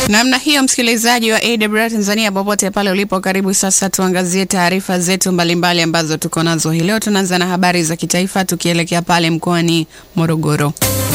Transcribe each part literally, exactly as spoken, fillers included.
Namna hiyo, msikilizaji wa A W R Tanzania popote pale ulipo, karibu sasa tuangazie taarifa zetu mbalimbali ambazo tuko nazo hii leo. Tunaanza na habari za kitaifa tukielekea pale mkoani Morogoro.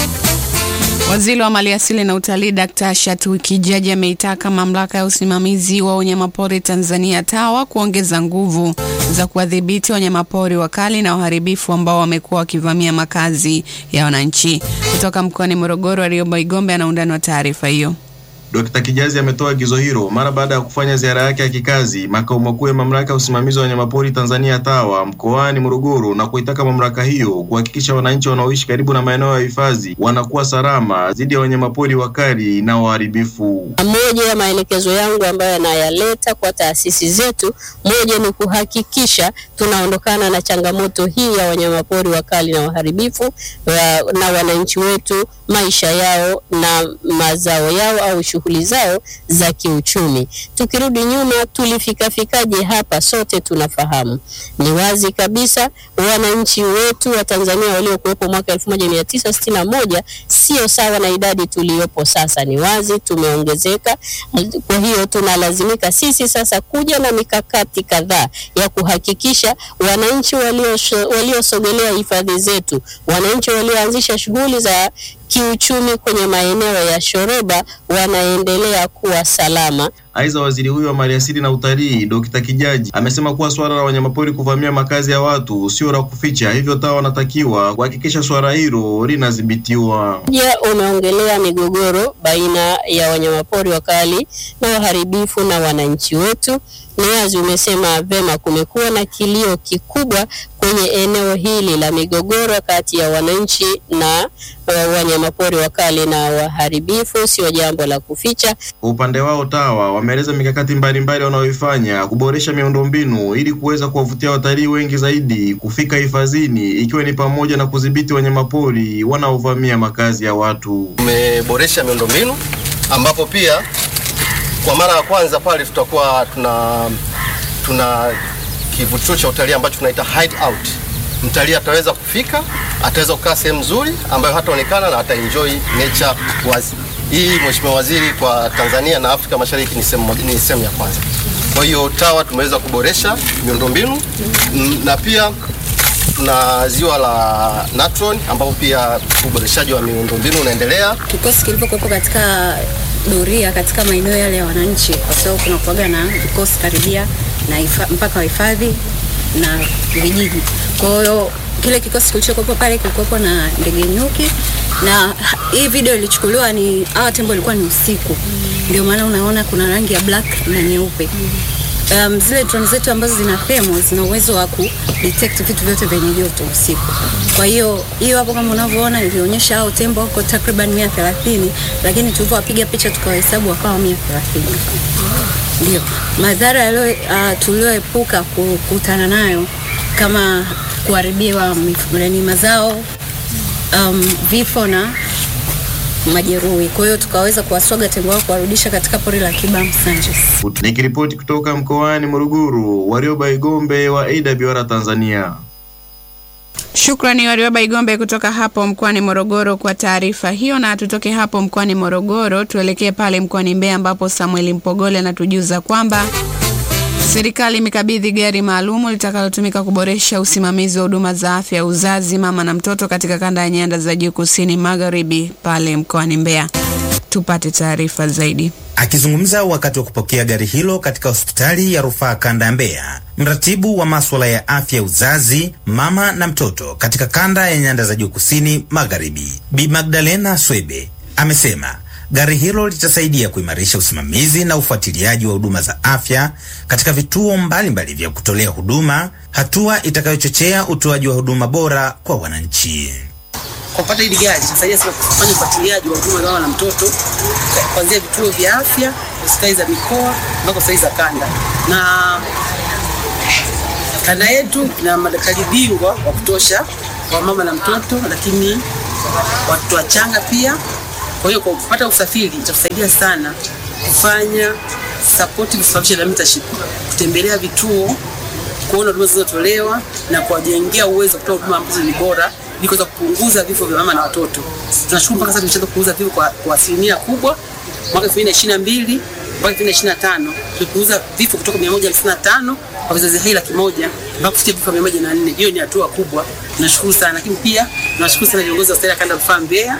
Waziri wa Maliasili na Utalii Daktari Shatu Kijaji ameitaka mamlaka ya usimamizi wa wanyamapori Tanzania TAWA kuongeza nguvu za kuwadhibiti wanyamapori wakali na waharibifu ambao wamekuwa wakivamia makazi ya wananchi. Kutoka mkoani Morogoro, Warioba Igombe ana undani wa taarifa hiyo. Daktari Kijazi ametoa agizo hilo mara baada ya kufanya ziara yake ya kikazi makao makuu ya mamlaka ya usimamizi wa wanyamapori Tanzania TAWA mkoani Morogoro, na kuitaka mamlaka hiyo kuhakikisha wananchi wanaoishi karibu na maeneo ya hifadhi wanakuwa salama dhidi ya wanyamapori wakali na waharibifu. Moja ya maelekezo yangu ambayo yanayaleta kwa taasisi zetu, moja ni kuhakikisha tunaondokana na changamoto hii ya wanyamapori wakali na waharibifu wa, na wananchi wetu maisha yao na mazao yao au shughuli zao za kiuchumi. Tukirudi nyuma, tulifika fikaje hapa sote tunafahamu. Ni wazi kabisa wananchi wetu wa Tanzania waliokuwepo mwaka elfu moja mia tisa sitini na moja sio sawa na idadi tuliyopo sasa. Ni wazi tumeongezeka. Kwa hiyo tunalazimika sisi sasa kuja na mikakati kadhaa ya kuhakikisha wananchi waliosogelea hifadhi zetu, wananchi walioanzisha shughuli za kiuchumi kwenye maeneo ya shoroba wanaendelea kuwa salama. Aidha, waziri huyo wa Maliasili na Utalii Daktari Kijaji amesema kuwa swala la wanyamapori kuvamia makazi ya watu sio la kuficha, hivyo TAWA wanatakiwa kuhakikisha swala hilo linadhibitiwa. Je, umeongelea migogoro baina ya wanyamapori wakali na waharibifu na wananchi wetu. Ni wazi umesema vema, kumekuwa na kilio kikubwa kwenye eneo hili la migogoro kati ya wananchi na wanyamapori wakali na waharibifu, sio jambo la kuficha. Upande wao TAWA wameeleza mikakati mbalimbali wanaoifanya kuboresha miundombinu ili kuweza kuwavutia watalii wengi zaidi kufika hifadhini, ikiwa ni pamoja na kudhibiti wanyamapori wanaovamia makazi ya watu. Tumeboresha miundombinu ambapo pia kwa mara ya kwanza pale tutakuwa tuna tuna kivutio cha utalii ambacho tunaita hideout. Mtalii ataweza kufika, ataweza kukaa sehemu nzuri ambayo hataonekana na ataenjoy nature wazi. Hii Mheshimiwa Waziri, kwa Tanzania na Afrika Mashariki ni sehemu ni sehemu ya kwanza. Kwa hiyo TAWA tumeweza kuboresha miundombinu, na pia tuna ziwa la Natron ambapo pia uboreshaji wa miundombinu unaendelea. Kikosi kilipokuwepo katika doria katika maeneo yale ya wananchi, kwa sababu kuna kuaga na kikosi karibia na ifa, mpaka wa hifadhi na vijiji. Kwa hiyo kile kikosi kilichokuwepo pale kilikuwepo na ndege nyuki, na hii video ilichukuliwa ni hawa tembo ilikuwa ni usiku. Ndio maana unaona kuna rangi ya black na nyeupe. Um, zile drone zetu ambazo zina thermal zina uwezo wa ku detect vitu vyote vyenye joto usiku. Kwa hiyo hiyo hapo kama unavyoona ilionyesha hao tembo wako takriban mia thelathini, lakini tulipowapiga picha tukawahesabu wakawa mia thelathini. Ndio madhara yale uh, tulioepuka kukutana nayo kama kuharibiwa mifuleni mazao, um, vifo na majeruhi. Kwa hiyo tukaweza kuwaswaga tembo wao kuwarudisha katika pori la Kibaha Sanjis. Nikiripoti kutoka mkoani Morogoro, Warioba Igombe wa A W R Tanzania. Shukrani Warioba Igombe kutoka hapo mkoani Morogoro kwa taarifa hiyo. Na tutoke hapo mkoani Morogoro tuelekee pale mkoani Mbeya ambapo Samuel Mpogole anatujuza kwamba serikali imekabidhi gari maalumu litakalotumika kuboresha usimamizi wa huduma za afya uzazi, mama na mtoto katika kanda ya Nyanda za Juu Kusini Magharibi pale mkoani Mbeya. Tupate taarifa zaidi. Akizungumza wakati wa kupokea gari hilo katika hospitali ya rufaa kanda ya Mbeya, mratibu wa masuala ya afya uzazi, mama na mtoto katika kanda ya Nyanda za Juu Kusini Magharibi, Bi Magdalena Swebe, amesema gari hilo litasaidia kuimarisha usimamizi na ufuatiliaji wa huduma za afya katika vituo mbalimbali vya kutolea huduma, hatua itakayochochea utoaji wa huduma bora kwa wananchi. Kwa kupata hili gari itasaidia sana kufanya ufuatiliaji wa huduma za mama na mtoto kuanzia vituo vya afya, hospitali za mikoa mpaka hospitali za kanda. Na kanda yetu na madaktari bingwa wa kutosha wa mama na mtoto, lakini watu wachanga pia. Kwa hiyo kwa kupata usafiri itasaidia sana kufanya supportive supervision na mentorship, kutembelea vituo, kuona huduma zinazotolewa na kuwajengea uwezo kutoa huduma ambazo ni bora ili kuweza kupunguza vifo vya mama na watoto. Tunashukuru mpaka sasa tumeshaanza kupunguza vifo kwa, kwa asilimia kubwa mwaka elfu mbili na ishirini na mbili mpaka elfu mbili na ishirini na tano tulipunguza vifo kutoka mia moja hamsini na tano kwa vizazi hai laki moja mpaka kufikia vifo mia moja na nne. Hiyo ni hatua kubwa. Tunashukuru sana, lakini pia tunashukuru sana viongozi wa hospitali ya kanda ya rufaa Mbeya,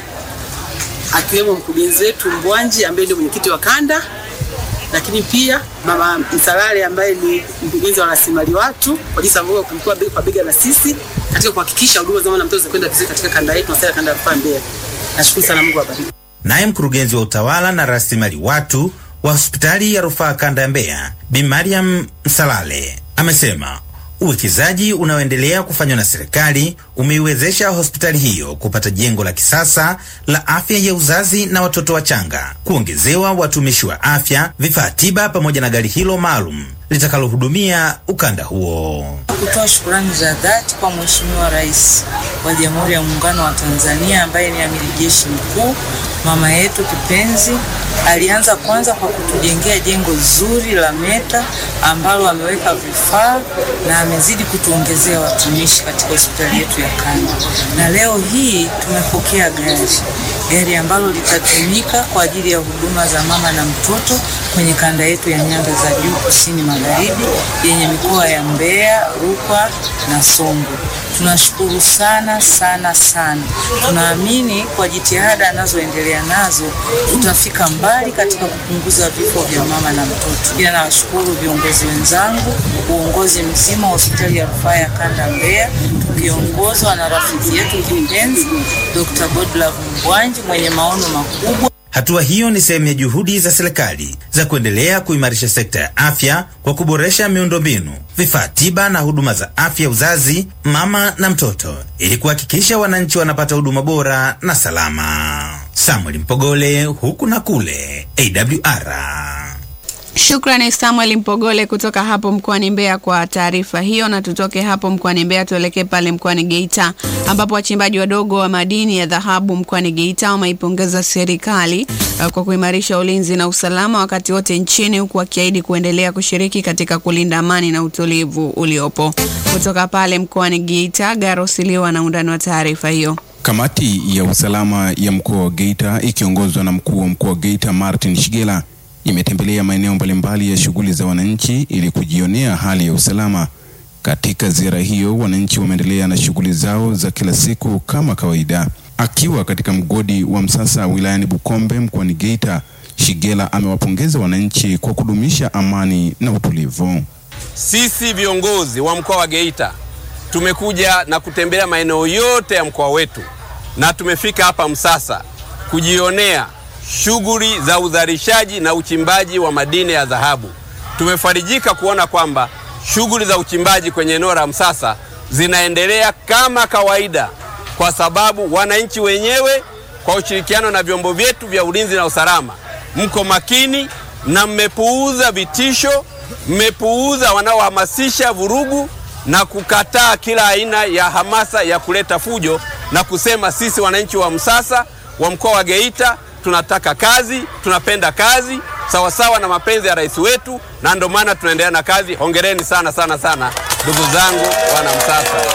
akiwemo mkurugenzi wetu Mbwanji ambaye ndio mwenyekiti wa kanda, lakini pia mama Msalale ambaye ni mkurugenzi wa rasilimali watu, kwa jinsi ambavyo kulikuwa bega kwa bega na sisi katika kuhakikisha huduma za mama na mtoto zinakwenda vizuri katika kanda yetu hospitali ya kanda ya rufaa Mbeya. Nashukuru sana, Mungu awabariki. Naye mkurugenzi wa utawala na rasilimali watu wa hospitali ya rufaa kanda ya Mbeya, Bi Mariam Msalale, amesema uwekezaji unaoendelea kufanywa na serikali umeiwezesha hospitali hiyo kupata jengo la kisasa la afya ya uzazi na watoto wachanga, kuongezewa watumishi wa afya, vifaa tiba pamoja na gari hilo maalum litakalohudumia ukanda huo. Kutoa shukrani za dhati kwa Mheshimiwa Rais wa Jamhuri ya Muungano wa Tanzania ambaye ni Amiri Jeshi Mkuu, mama yetu kipenzi. Alianza kwanza kwa kutujengea jengo zuri la Meta ambalo ameweka vifaa na amezidi kutuongezea watumishi katika hospitali yetu ya kanda. Na leo hii tumepokea gari. Gari ambalo litatumika kwa ajili ya huduma za mama na mtoto kwenye kanda yetu ya Nyanda za Juu Kusini Magharibi yenye mikoa ya Mbeya, Rukwa na Songwe. Tunashukuru sana sana sana. Tunaamini kwa jitihada anazoendelea nazo tutafika mbali katika kupunguza vifo vya mama na mtoto. Pia nawashukuru viongozi wenzangu, uongozi mzima wa hospitali ya rufaa ya kanda Mbeya, tukiongozwa na rafiki yetu kipenzi Doctor Godlove Mbwanji mwenye maono makubwa. Hatua hiyo ni sehemu ya juhudi za serikali za kuendelea kuimarisha sekta ya afya kwa kuboresha miundombinu, vifaa tiba na huduma za afya uzazi, mama na mtoto ili kuhakikisha wananchi wanapata huduma bora na salama. Samuel Mpogole, huku na kule, A W R. Shukrani Samuel Mpogole kutoka hapo mkoani Mbeya kwa taarifa hiyo. Na tutoke hapo mkoani Mbeya tuelekee pale mkoani Geita ambapo wachimbaji wadogo wa madini ya dhahabu mkoani Geita wameipongeza serikali uh, kwa kuimarisha ulinzi na usalama wakati wote nchini, huku wakiahidi kuendelea kushiriki katika kulinda amani na utulivu uliopo. Kutoka pale mkoani Geita, Garosiliwa na undani wa taarifa hiyo. Kamati ya usalama ya mkoa wa Geita ikiongozwa na mkuu wa mkoa wa Geita Martin Shigela imetembelea maeneo mbalimbali ya shughuli za wananchi ili kujionea hali ya usalama. Katika ziara hiyo, wananchi wameendelea na shughuli zao za kila siku kama kawaida. Akiwa katika mgodi wa Msasa wilayani Bukombe mkoani Geita, Shigela amewapongeza wananchi kwa kudumisha amani na utulivu. Sisi viongozi wa mkoa wa Geita tumekuja na kutembelea maeneo yote ya mkoa wetu na tumefika hapa Msasa kujionea shughuli za uzalishaji na uchimbaji wa madini ya dhahabu. Tumefarijika kuona kwamba shughuli za uchimbaji kwenye eneo la Msasa zinaendelea kama kawaida, kwa sababu wananchi wenyewe kwa ushirikiano na vyombo vyetu vya ulinzi na usalama mko makini na mmepuuza vitisho, mmepuuza wanaohamasisha vurugu na kukataa kila aina ya hamasa ya kuleta fujo na kusema sisi wananchi wa Msasa wa mkoa wa Geita tunataka kazi, tunapenda kazi sawa sawa na mapenzi ya rais wetu, na ndio maana tunaendelea na kazi. Hongereni sana sana sana ndugu zangu wana Msasa.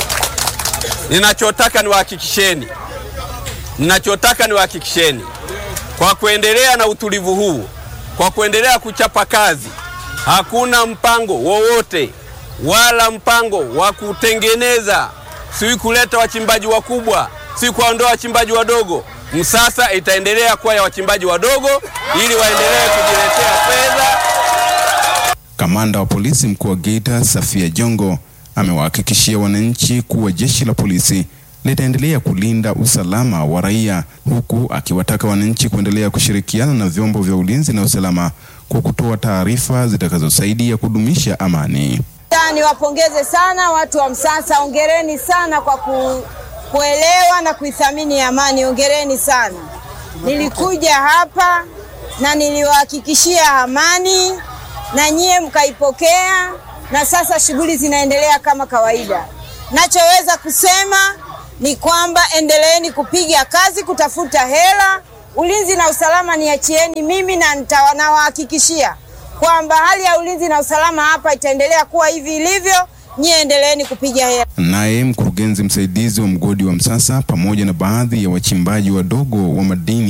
Ninachotaka niwahakikisheni, ninachotaka niwahakikisheni kwa kuendelea na utulivu huu, kwa kuendelea kuchapa kazi, hakuna mpango wowote wala mpango wa kutengeneza, si kuleta wachimbaji wakubwa, si kuondoa wachimbaji wadogo. Msasa itaendelea kuwa ya wachimbaji wadogo ili waendelee kujiletea fedha. Kamanda wa polisi mkuu wa Geita Safia Jongo amewahakikishia wananchi kuwa jeshi la polisi litaendelea kulinda usalama wa raia, huku akiwataka wananchi kuendelea kushirikiana na vyombo vya ulinzi na usalama kwa kutoa taarifa zitakazosaidia kudumisha amani. Niwapongeze sana watu wa Msasa, hongereni sana kwa ku kuelewa na kuithamini amani. Hongereni sana. Nilikuja hapa na niliwahakikishia amani na nyie mkaipokea, na sasa shughuli zinaendelea kama kawaida. Nachoweza kusema ni kwamba endeleeni kupiga kazi kutafuta hela. Ulinzi na usalama niachieni mimi, na nitawahakikishia kwamba hali ya ulinzi na usalama hapa itaendelea kuwa hivi ilivyo. Nyie endeleeni kupiga hela. Naye mkurugenzi msaidizi wa mgodi wa Msasa pamoja na baadhi ya wachimbaji wadogo wa madini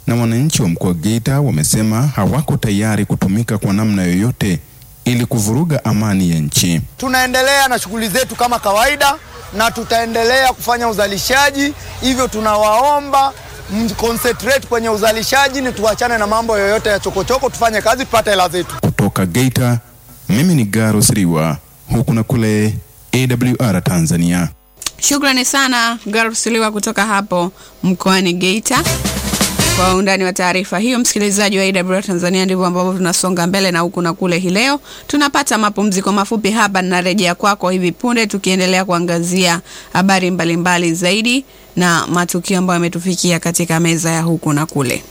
na wananchi wa mkoa wa Geita wamesema hawako tayari kutumika kwa namna yoyote ili kuvuruga amani ya nchi. Tunaendelea na shughuli zetu kama kawaida na tutaendelea kufanya uzalishaji, hivyo tunawaomba mconcentrate kwenye uzalishaji, ni tuachane na mambo yoyote ya chokochoko, tufanye kazi tupate hela zetu. Kutoka Geita, mimi ni Garo Siriwa, huku na kule A W R Tanzania. Shukrani sana Garo Siriwa kutoka hapo mkoani Geita. Kwa undani wa taarifa hiyo, msikilizaji wa A W R Tanzania, ndivyo ambavyo tunasonga mbele na huku na kule hii leo. Tunapata mapumziko mafupi hapa na rejea kwako hivi punde tukiendelea kuangazia habari mbalimbali zaidi na matukio ambayo yametufikia katika meza ya huku na kule.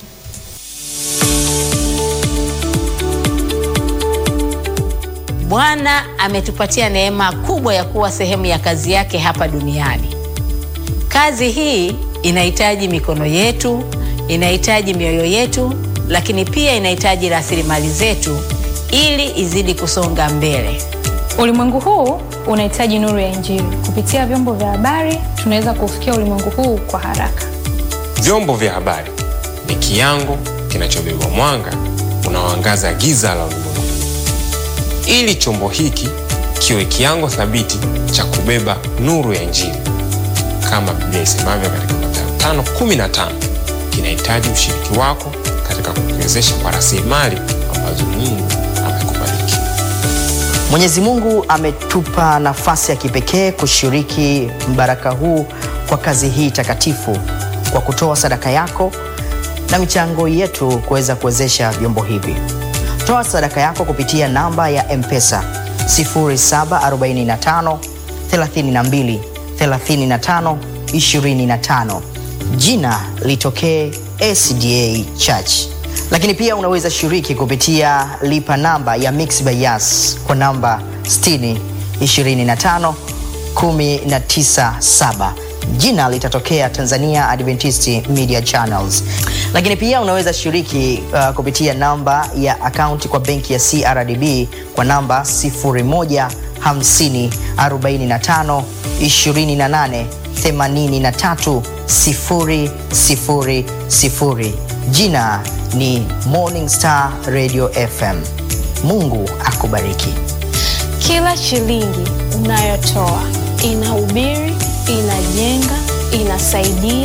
Bwana ametupatia neema kubwa ya kuwa sehemu ya kazi yake hapa duniani. Kazi hii inahitaji mikono yetu, inahitaji mioyo yetu, lakini pia inahitaji rasilimali zetu ili izidi kusonga mbele. Ulimwengu huu unahitaji nuru ya Injili. Kupitia vyombo vya habari tunaweza kufikia ulimwengu huu kwa haraka. Vyombo vya habari ni kiango kinachobeba mwanga unaoangaza giza la ulimwengu. Ili chombo hiki kiwe kiango thabiti cha kubeba nuru ya Injili, kama Biblia isemavyo katika Mathayo tano kumi na tano, kinahitaji ushiriki wako katika kukiwezesha kwa rasilimali ambazo Mungu amekubariki. Mwenyezi Mungu ametupa nafasi ya kipekee kushiriki mbaraka huu kwa kazi hii takatifu kwa kutoa sadaka yako na michango yetu kuweza kuwezesha vyombo hivi. Toa sadaka yako kupitia namba ya M-Pesa sifuri saba arobaini na tano thelathini na mbili thelathini na tano ishirini na tano. Jina litokee S D A Church. Lakini pia unaweza shiriki kupitia lipa namba ya Mixx by Yas kwa namba sitini ishirini na tano kumi na tisa saba. Jina litatokea Tanzania Adventist Media Channels. Lakini pia unaweza shiriki uh, kupitia namba ya akaunti kwa benki ya C R D B kwa namba sifuri moja hamsini arobaini na tano ishirini na nane themanini na tatu sifuri sifuri sifuri. Jina ni Morning Star Radio F M. Mungu akubariki. Kila shilingi unayotoa inahubiri, inajenga, inasaidia